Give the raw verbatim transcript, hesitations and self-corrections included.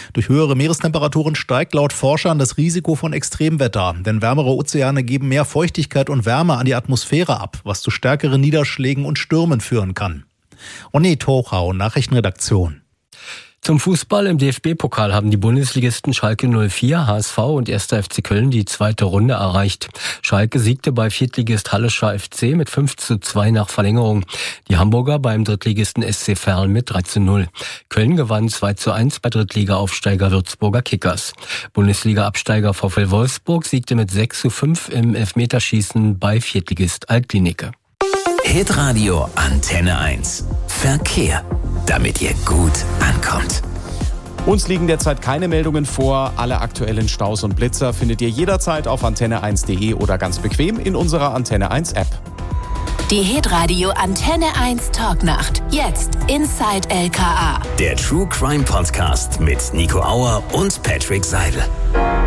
Durch höhere Meerestemperaturen steigt laut Forschern das Risiko von Extremwetter, denn wärmere Ozeane geben mehr Feuchtigkeit und Wärme an die Atmosphäre ab, was zu stärkeren Niederschlägen und Stürmen führen kann. Onni Tochau, Nachrichtenredaktion. Zum Fußball im D F B-Pokal haben die Bundesligisten Schalke null vier, H S V und erster F C Köln die zweite Runde erreicht. Schalke siegte bei Viertligist Hallischer F C mit fünf zu zwei nach Verlängerung. Die Hamburger beim Drittligisten S C Verl mit drei zu null. Köln gewann zwei zu eins bei Drittliga-Aufsteiger Würzburger Kickers. Bundesliga-Absteiger VfL Wolfsburg siegte mit sechs zu fünf im Elfmeterschießen bei Viertligist Altklinikke. Hitradio Antenne eins. Verkehr, damit ihr gut ankommt. Uns liegen derzeit keine Meldungen vor. Alle aktuellen Staus und Blitzer findet ihr jederzeit auf antenne eins punkt de oder ganz bequem in unserer Antenne eins App. Die Hitradio Antenne eins Talknacht. Jetzt Inside L K A. Der True Crime Podcast mit Nico Auer und Patrick Seidel.